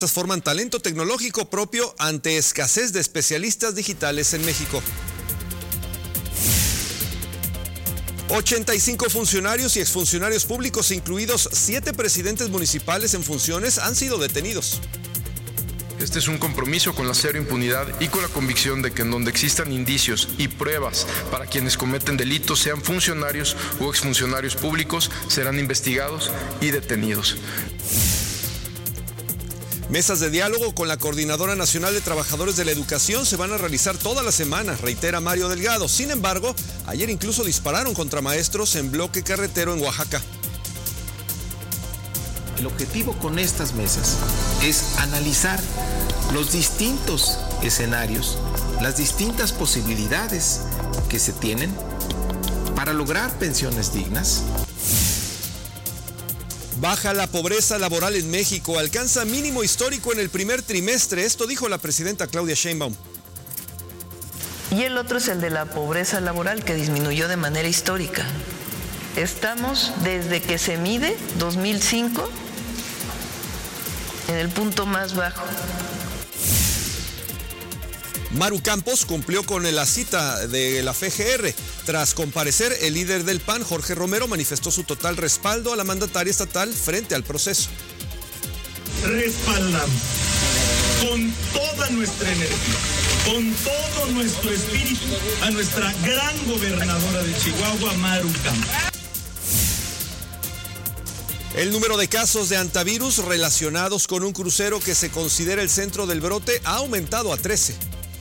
forman talento tecnológico propio ante escasez de especialistas digitales en México. 85 funcionarios y exfuncionarios públicos, incluidos 7 presidentes municipales en funciones, han sido detenidos. Este es un compromiso con la cero impunidad y con la convicción de que en donde existan indicios y pruebas para quienes cometen delitos, sean funcionarios o exfuncionarios públicos, serán investigados y detenidos. Mesas de diálogo con la Coordinadora Nacional de Trabajadores de la Educación se van a realizar toda la semana, reitera Mario Delgado. Sin embargo, ayer incluso dispararon contra maestros en bloque carretero en Oaxaca. El objetivo con estas mesas es analizar los distintos escenarios, las distintas posibilidades que se tienen para lograr pensiones dignas. Baja la pobreza laboral en México, alcanza mínimo histórico en el primer trimestre. Esto dijo la presidenta Claudia Sheinbaum. Y el otro es el de la pobreza laboral, que disminuyó de manera histórica. Estamos, desde que se mide, 2005, en el punto más bajo. Maru Campos cumplió con la cita de la FGR. Tras comparecer, el líder del PAN, Jorge Romero, manifestó su total respaldo a la mandataria estatal frente al proceso. Respaldamos con toda nuestra energía, con todo nuestro espíritu, a nuestra gran gobernadora de Chihuahua, Maru Campos. El número de casos de hantavirus relacionados con un crucero que se considera el centro del brote ha aumentado a 13.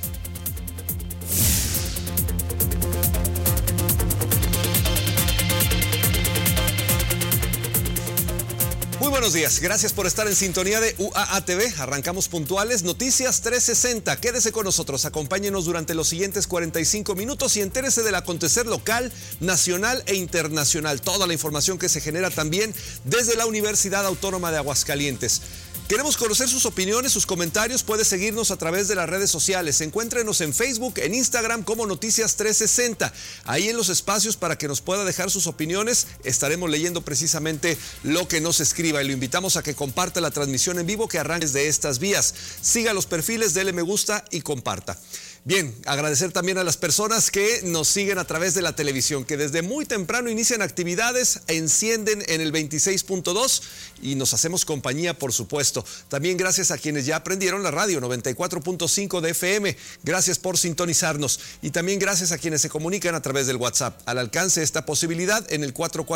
Muy buenos días, gracias por estar en sintonía de UAA TV. Arrancamos puntuales, Noticias 360. Quédese con nosotros, acompáñenos durante los siguientes 45 minutos y entérese del acontecer local, nacional e internacional. Toda la información que se genera también desde la Universidad Autónoma de Aguascalientes. Queremos conocer sus opiniones, sus comentarios. Puede seguirnos a través de las redes sociales. Encuéntrenos en Facebook, en Instagram como Noticias 360. Ahí en los espacios para que nos pueda dejar sus opiniones, estaremos leyendo precisamente lo que nos escriba. Y lo invitamos a que comparta la transmisión en vivo que arranque desde estas vías. Siga los perfiles, dele me gusta y comparta. Bien, agradecer también a las personas que nos siguen a través de la televisión, que desde muy temprano inician actividades, encienden en el 26.2 y nos hacemos compañía, por supuesto. También gracias a quienes ya aprendieron la radio 94.5 de FM. Gracias por sintonizarnos. Y también gracias a quienes se comunican a través del WhatsApp. Al alcance esta posibilidad en el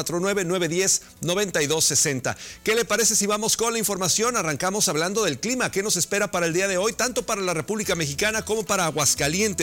449-910-9260. ¿Qué le parece si vamos con la información? Arrancamos hablando del clima. ¿Qué nos espera para el día de hoy? Tanto para la República Mexicana como para Aguascalientes.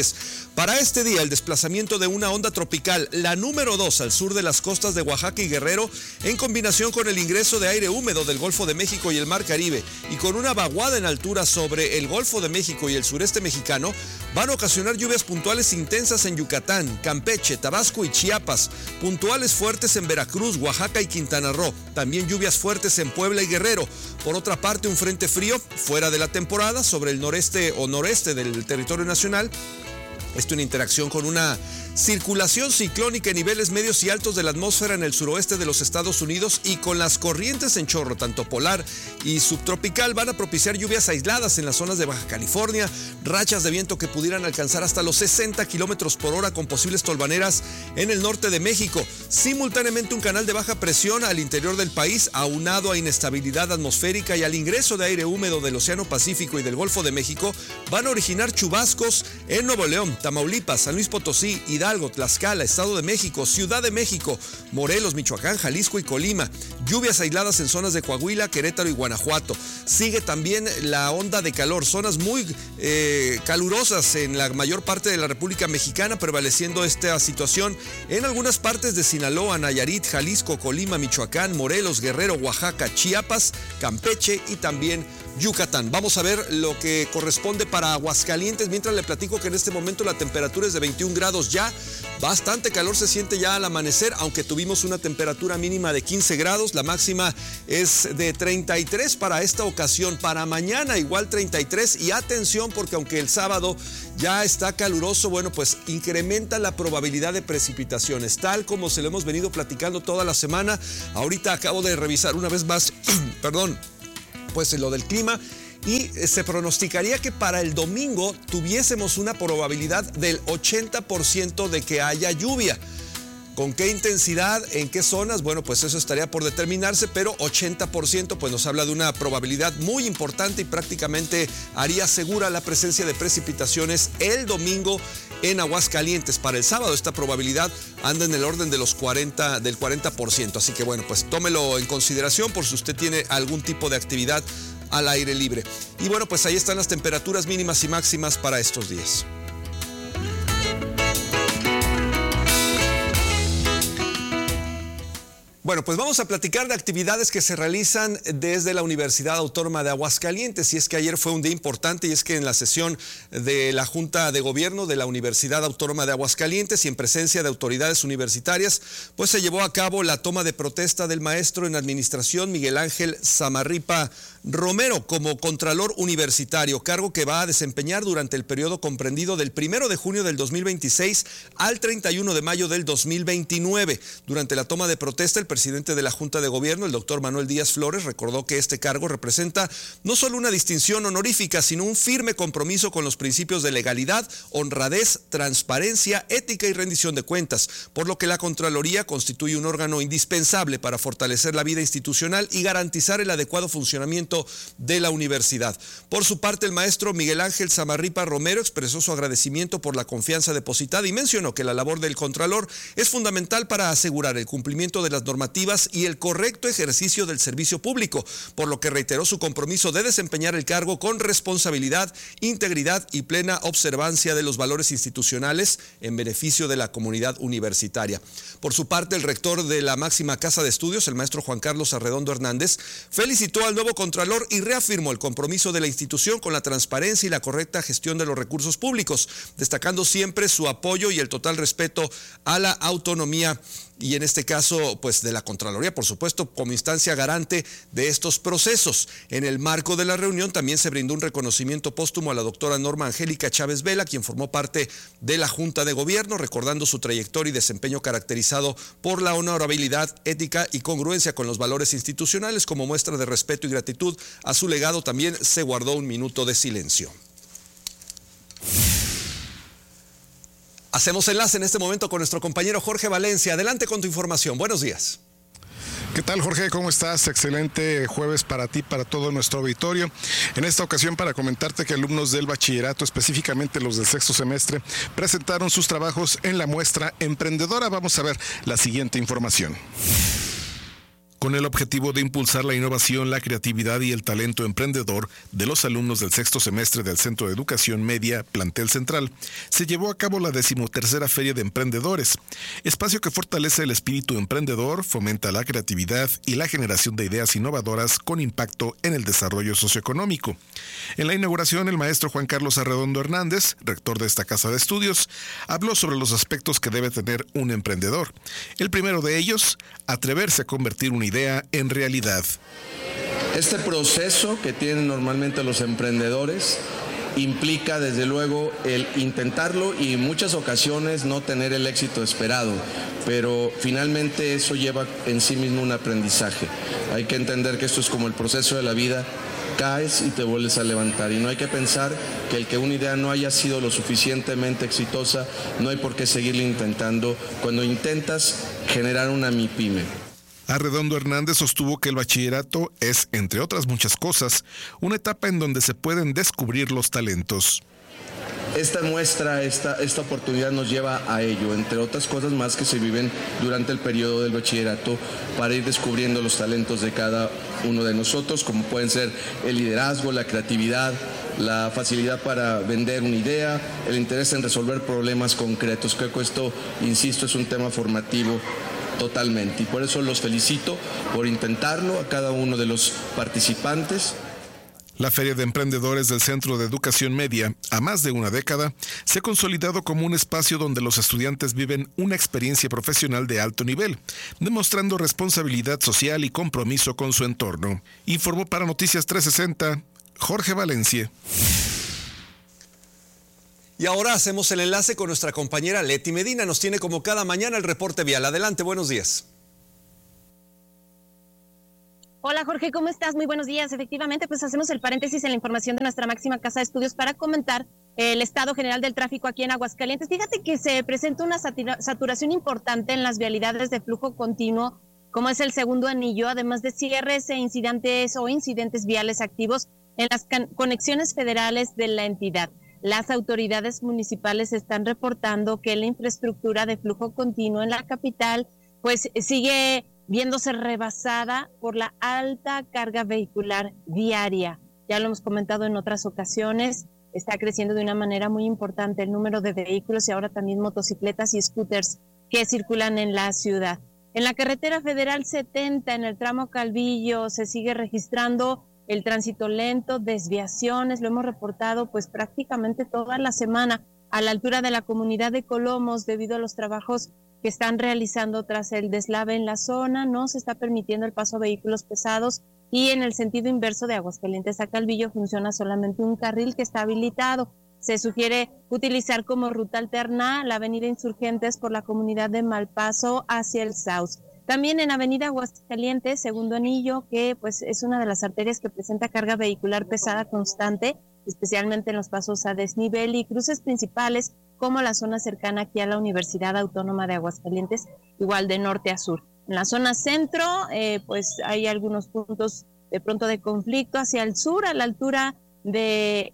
Para este día, el desplazamiento de una onda tropical, la número 2 al sur de las costas de Oaxaca y Guerrero, en combinación con el ingreso de aire húmedo del Golfo de México y el Mar Caribe, y con una vaguada en altura sobre el Golfo de México y el sureste mexicano, van a ocasionar lluvias puntuales intensas en Yucatán, Campeche, Tabasco y Chiapas, puntuales fuertes en Veracruz, Oaxaca y Quintana Roo, también lluvias fuertes en Puebla y Guerrero. Por otra parte, un frente frío fuera de la temporada sobre el noreste o noreste del territorio nacional. Esto en interacción con una circulación ciclónica en niveles medios y altos de la atmósfera en el suroeste de los Estados Unidos y con las corrientes en chorro, tanto polar y subtropical, van a propiciar lluvias aisladas en las zonas de Baja California, rachas de viento que pudieran alcanzar hasta los 60 kilómetros por hora con posibles tolvaneras en el norte de México. Simultáneamente, un canal de baja presión al interior del país, aunado a inestabilidad atmosférica y al ingreso de aire húmedo del Océano Pacífico y del Golfo de México, van a originar chubascos en Nuevo León, Tamaulipas, San Luis Potosí, Hidalgo, Tlaxcala, Estado de México, Ciudad de México, Morelos, Michoacán, Jalisco y Colima. Lluvias aisladas en zonas de Coahuila, Querétaro y Guanajuato. Sigue también la onda de calor, zonas muy calurosas en la mayor parte de la República Mexicana, prevaleciendo esta situación en algunas partes de Sinaloa, Nayarit, Jalisco, Colima, Michoacán, Morelos, Guerrero, Oaxaca, Chiapas, Campeche y también Yucatán. Vamos a ver lo que corresponde para Aguascalientes, mientras le platico que en este momento la temperatura es de 21 grados ya. Bastante calor se siente ya al amanecer, aunque tuvimos una temperatura mínima de 15 grados. La máxima es de 33 para esta ocasión. Para mañana igual 33. Y atención, porque aunque el sábado ya está caluroso, bueno, pues incrementa la probabilidad de precipitaciones, tal como se lo hemos venido platicando toda la semana. Ahorita acabo de revisar una vez más, perdón, pues lo del clima. y se pronosticaría que para el domingo tuviésemos una probabilidad del 80% de que haya lluvia. ¿Con qué intensidad? ¿En qué zonas? Bueno, pues eso estaría por determinarse, pero 80% pues nos habla de una probabilidad muy importante y prácticamente haría segura la presencia de precipitaciones el domingo en Aguascalientes. Para el sábado esta probabilidad anda en el orden de del 40%. Así que bueno, pues tómelo en consideración por si usted tiene algún tipo de actividad al aire libre. Y bueno, pues ahí están las temperaturas mínimas y máximas para estos días. Bueno, pues vamos a platicar de actividades que se realizan desde la Universidad Autónoma de Aguascalientes. Y es que ayer fue un día importante, y es que en la sesión de la Junta de Gobierno de la Universidad Autónoma de Aguascalientes y en presencia de autoridades universitarias, pues se llevó a cabo la toma de protesta del maestro en administración Miguel Ángel Zamarripa Romero como Contralor Universitario, cargo que va a desempeñar durante el periodo comprendido del 1 de junio del 2026 al 31 de mayo del 2029. Durante la toma de protesta, el presidente de la Junta de Gobierno, el doctor Manuel Díaz Flores, recordó que este cargo representa no solo una distinción honorífica, sino un firme compromiso con los principios de legalidad, honradez, transparencia, ética y rendición de cuentas, por lo que la Contraloría constituye un órgano indispensable para fortalecer la vida institucional y garantizar el adecuado funcionamiento de la universidad. Por su parte, el maestro Miguel Ángel Zamarripa Romero expresó su agradecimiento por la confianza depositada y mencionó que la labor del Contralor es fundamental para asegurar el cumplimiento de las normativas y el correcto ejercicio del servicio público, por lo que reiteró su compromiso de desempeñar el cargo con responsabilidad, integridad y plena observancia de los valores institucionales en beneficio de la comunidad universitaria. Por su parte, el rector de la máxima casa de estudios, el maestro Juan Carlos Arredondo Hernández, felicitó al nuevo Contralor y reafirmó el compromiso de la institución con la transparencia y la correcta gestión de los recursos públicos, destacando siempre su apoyo y el total respeto a la autonomía y en este caso pues de la Contraloría, por supuesto, como instancia garante de estos procesos. En el marco de la reunión también se brindó un reconocimiento póstumo a la doctora Norma Angélica Chávez Vela, quien formó parte de la Junta de Gobierno, recordando su trayectoria y desempeño caracterizado por la honorabilidad, ética y congruencia con los valores institucionales. Como muestra de respeto y gratitud a su legado, también se guardó un minuto de silencio. Hacemos enlace en este momento con nuestro compañero Jorge Valencia. Adelante con tu información. Buenos días. ¿Qué tal, Jorge? ¿Cómo estás? Excelente jueves para ti, para todo nuestro auditorio. En esta ocasión, para comentarte que alumnos del bachillerato, específicamente los del sexto semestre, presentaron sus trabajos en la muestra emprendedora. Vamos a ver la siguiente información. Con el objetivo de impulsar la innovación, la creatividad y el talento emprendedor de los alumnos del sexto semestre del Centro de Educación Media, Plantel Central, se llevó a cabo la 13ª Feria de Emprendedores, espacio que fortalece el espíritu emprendedor, fomenta la creatividad y la generación de ideas innovadoras con impacto en el desarrollo socioeconómico. En la inauguración, el maestro Juan Carlos Arredondo Hernández, rector de esta casa de estudios, habló sobre los aspectos que debe tener un emprendedor. El primero de ellos, atreverse a convertir una idea en realidad. Este proceso que tienen normalmente los emprendedores implica desde luego el intentarlo y en muchas ocasiones no tener el éxito esperado, pero finalmente eso lleva en sí mismo un aprendizaje. Hay que entender que esto es como el proceso de la vida. Caes y te vuelves a levantar y no hay que pensar que el que una idea no haya sido lo suficientemente exitosa, no hay por qué seguirle intentando cuando intentas generar una MIPYME. Arredondo Hernández sostuvo que el bachillerato es, entre otras muchas cosas, una etapa en donde se pueden descubrir los talentos. Esta muestra, esta oportunidad nos lleva a ello, entre otras cosas más que se viven durante el periodo del bachillerato, para ir descubriendo los talentos de cada uno de nosotros, como pueden ser el liderazgo, la creatividad, la facilidad para vender una idea, el interés en resolver problemas concretos. Creo que esto, insisto, es un tema formativo totalmente y por eso los felicito por intentarlo a cada uno de los participantes. La Feria de Emprendedores del Centro de Educación Media, a más de una década, se ha consolidado como un espacio donde los estudiantes viven una experiencia profesional de alto nivel, demostrando responsabilidad social y compromiso con su entorno. Informó para Noticias 360, Jorge Valencia. Y ahora hacemos el enlace con nuestra compañera Leti Medina. Nos tiene como cada mañana el reporte vial. Adelante, buenos días. Hola Jorge, ¿cómo estás? Muy buenos días. Efectivamente, pues hacemos el paréntesis en la información de nuestra máxima casa de estudios para comentar el estado general del tráfico aquí en Aguascalientes. Fíjate que se presenta una saturación importante en las vialidades de flujo continuo, como es el segundo anillo, además de cierres e incidentes viales activos en las conexiones federales de la entidad. Las autoridades municipales están reportando que la infraestructura de flujo continuo en la capital pues sigue viéndose rebasada por la alta carga vehicular diaria. Ya lo hemos comentado en otras ocasiones, está creciendo de una manera muy importante el número de vehículos y ahora también motocicletas y scooters que circulan en la ciudad. En la carretera federal 70, en el tramo Calvillo, se sigue registrando el tránsito lento, desviaciones, lo hemos reportado pues prácticamente toda la semana a la altura de la comunidad de Colomos debido a los trabajos que están realizando tras el deslave en la zona. No se está permitiendo el paso a vehículos pesados y en el sentido inverso de Aguascalientes a Calvillo funciona solamente un carril que está habilitado. Se sugiere utilizar como ruta alterna la avenida Insurgentes por la comunidad de Malpaso hacia el Saus. También en avenida Aguascalientes, segundo anillo, que pues es una de las arterias que presenta carga vehicular pesada constante, especialmente en los pasos a desnivel y cruces principales, como la zona cercana aquí a la Universidad Autónoma de Aguascalientes, igual de norte a sur. En la zona centro, pues hay algunos puntos de pronto de conflicto hacia el sur, a la altura de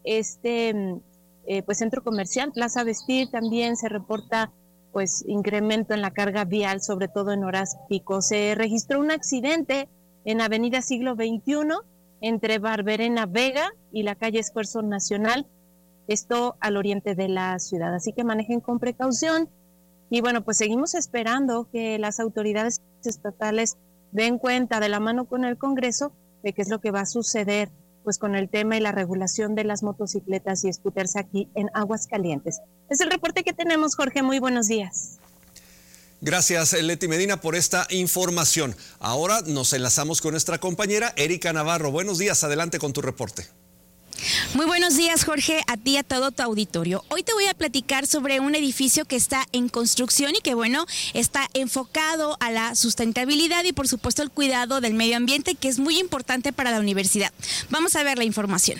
pues centro comercial, Plaza Vestir, también se reporta pues incremento en la carga vial, sobre todo en horas pico. Se registró un accidente en Avenida Siglo XXI entre Barberena Vega y la calle Esfuerzo Nacional, esto al oriente de la ciudad, así que manejen con precaución. Y bueno, pues seguimos esperando que las autoridades estatales den cuenta de la mano con el Congreso de qué es lo que va a suceder pues con el tema y la regulación de las motocicletas y scooters aquí en Aguascalientes. Es el reporte que tenemos, Jorge. Muy buenos días. Gracias, Leti Medina, por esta información. Ahora nos enlazamos con nuestra compañera Erika Navarro. Buenos días, adelante con tu reporte. Muy buenos días, Jorge, a ti y a todo tu auditorio. Hoy te voy a platicar sobre un edificio que está en construcción y que, bueno, está enfocado a la sustentabilidad y, por supuesto, el cuidado del medio ambiente, que es muy importante para la universidad. Vamos a ver la información.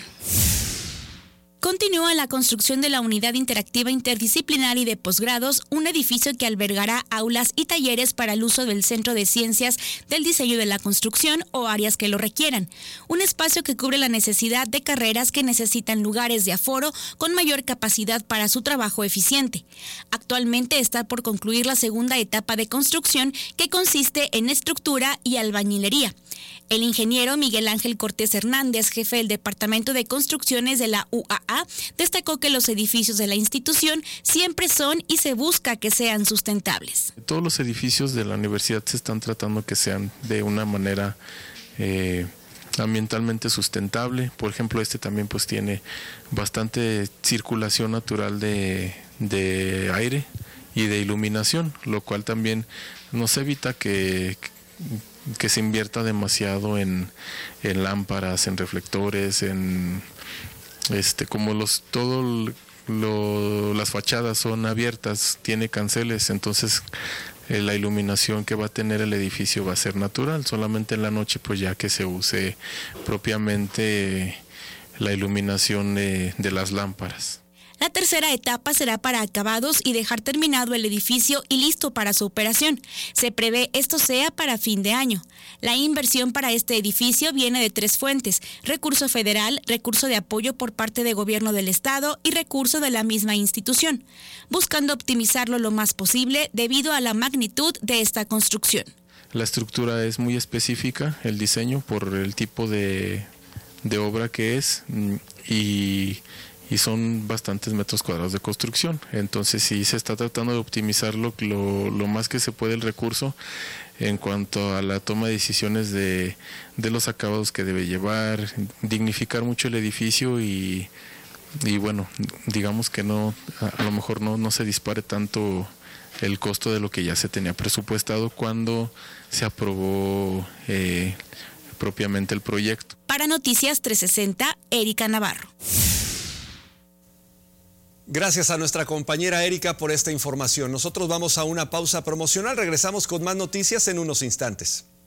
Continúa la construcción de la Unidad Interactiva Interdisciplinar y de Posgrados, un edificio que albergará aulas y talleres para el uso del Centro de Ciencias del Diseño de la Construcción o áreas que lo requieran. Un espacio que cubre la necesidad de carreras que necesitan lugares de aforo con mayor capacidad para su trabajo eficiente. Actualmente está por concluir la segunda etapa de construcción, que consiste en estructura y albañilería. El ingeniero Miguel Ángel Cortés Hernández, jefe del Departamento de Construcciones de la UAA, destacó que los edificios de la institución siempre son y se busca que sean sustentables. Todos los edificios de la universidad se están tratando que sean de una manera ambientalmente sustentable. Por ejemplo, este también pues tiene bastante circulación natural de aire y de iluminación, lo cual también nos evita que se invierta demasiado en lámparas, en reflectores, en como las fachadas son abiertas, tiene canceles, entonces la iluminación que va a tener el edificio va a ser natural, solamente en la noche pues ya que se use propiamente la iluminación de las lámparas. La tercera etapa será para acabados y dejar terminado el edificio y listo para su operación. Se prevé esto sea para fin de año. La inversión para este edificio viene de 3 fuentes: recurso federal, recurso de apoyo por parte del gobierno del estado y recurso de la misma institución, buscando optimizarlo lo más posible debido a la magnitud de esta construcción. La estructura es muy específica, el diseño, por el tipo de obra que es y son bastantes metros cuadrados de construcción. Entonces sí se está tratando de optimizar lo más que se puede el recurso en cuanto a la toma de decisiones de los acabados que debe llevar, dignificar mucho el edificio y bueno, digamos que no, a lo mejor no se dispare tanto el costo de lo que ya se tenía presupuestado cuando se aprobó propiamente el proyecto. Para Noticias 360, Erika Navarro. Gracias a nuestra compañera Erika por esta información. Nosotros vamos a una pausa promocional. Regresamos con más noticias en unos instantes.